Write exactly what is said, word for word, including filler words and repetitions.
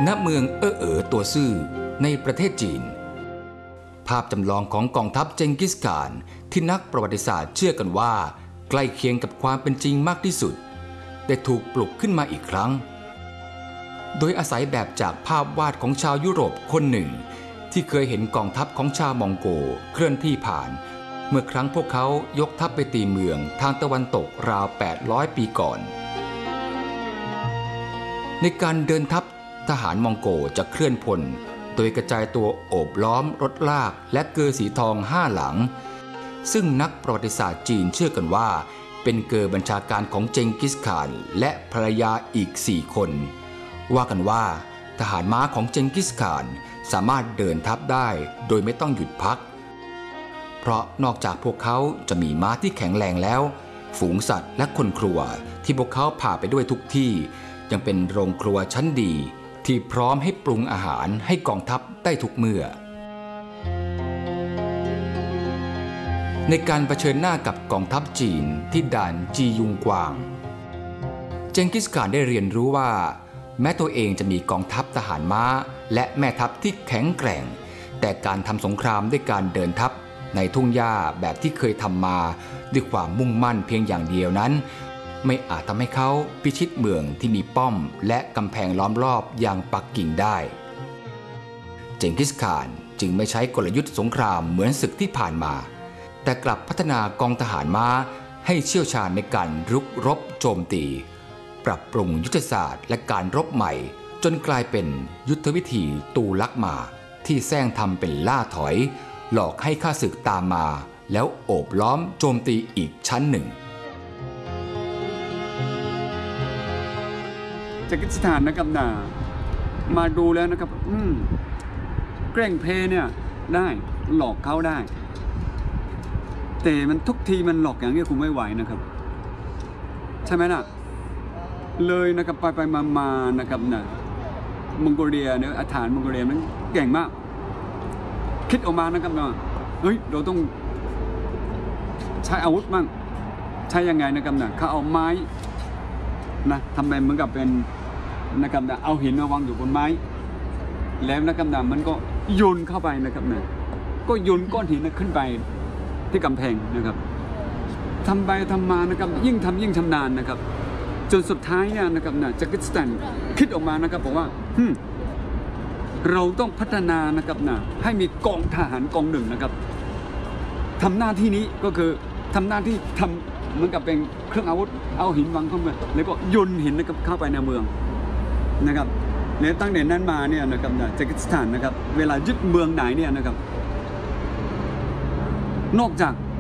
ณเมืองเอ๋อเอ๋อตัวซื่อในประเทศจีนภาพจำลองของกองทัพเจงกิสข่านที่นักประวัติศาสตร์เชื่อกันว่าใกล้เคียงกับความเป็นจริงมากที่สุดได้ถูกปลุกขึ้นมาอีกครั้งโดยอาศัยแบบจากภาพวาดของชาวยุโรปคนหนึ่งที่เคยเห็นกองทัพของชาวมองโกเคลื่อนที่ผ่านเมื่อครั้งพวกเขายกทัพไปตีเมืองทางตะวันตกราวแปดร้อยปีก่อนในการเดินทัพทหารมองโกจะเคลื่อนพลโดยกระจายตัวโอบล้อมรถลากและเกอสีทองห้าหลังซึ่งนักประวัติศาสตร์จีนเชื่อกันว่าเป็นเกอบัญชาการของเจงกิสข่านและภรรยาอีกสี่คนว่ากันว่าทหารม้าของเจงกิสข่านสามารถเดินทัพได้โดยไม่ต้องหยุดพักเพราะนอกจากพวกเขาจะมีม้าที่แข็งแรงแล้วฝูงสัตว์และคนครัวที่พวกเขาพาไปด้วยทุกที่ยังเป็นโรงครัวชั้นดีที่พร้อมให้ปรุงอาหารให้กองทัพได้ทุกเมื่อในการเผชิญหน้ากับกองทัพจีนที่ด่านจียุงกวางเจงกิสข่านได้เรียนรู้ว่าแม้ตัวเองจะมีกองทัพทหารม้าและแม่ทัพที่แข็งแกร่งแต่การทำสงครามด้วยการเดินทัพในทุ่งหญ้าแบบที่เคยทำมาด้วยความมุ่งมั่นเพียงอย่างเดียวนั้นไม่อาจทำให้เขาพิชิตเมืองที่มีป้อมและกำแพงล้อมรอบอย่างปักกิ่งได้เจงกิสข่านจึงไม่ใช้กลยุทธ์สงครามเหมือนศึกที่ผ่านมาแต่กลับพัฒนากองทหารม้าให้เชี่ยวชาญในการรุกรบโจมตีปรับปรุงยุทธศาสตร์และการรบใหม่จนกลายเป็นยุทธวิธีตูลักมาที่แซงทำเป็นล่าถอยหลอกให้ข้าศึกตามมาแล้วโอบล้อมโจมตีอีกชั้นหนึ่งเจงกิสข่านนะครับนะมาดูแล้วนะครับอืมแกล้งเพเนี่ยได้หลอกเขาได้แต่มันทุกทีมันหลอกอย่างนี้คุณไม่ไหวนะครับใช่ไหมล่ะเลยนะครับไปไปมามานะครับนะมองโกเลียเนี่ยอาถรรพ์มองโกเลียมันเก่งมากคิดออกมานะครับนะเฮ้ยเราต้องใช้อาวุธมั่งใช้ยังไงนะครับนะเขาเอาไม้นะทำเป็นเหมือนกับเป็นนะครับนะเอาหินมาวางอยู่บนไม้แล้วนะครับนะมันก็โยนเข้าไปนะครับนะก็โยนก้อนหินนะขึ้นไปที่กำแพงนะครับทำไปทำมานะครับยิ่งทำยิ่งชำนาญนะครับจนสุดท้ายเนี่ยนะครับนะเจงกิสข่านคิดออกมานะครับบอกว่าเราต้องพัฒนานะครับนะให้มีกองทหารกองหนึ่งนะครับทำหน้าที่นี้ก็คือทำหน้าที่ทำเหมือนกับเป็นเครื่องอาวุธเอาหินวางเข้ามาแล้วก็โยนหินนะครับเข้าไปในเมืองนะครับแล้วตั้งแต่นั้นมาเนี่ยนะครับนะเจงกิสข่านนะครับเวลายึดเมืองไหนเนี่ยนะครับนอกจาก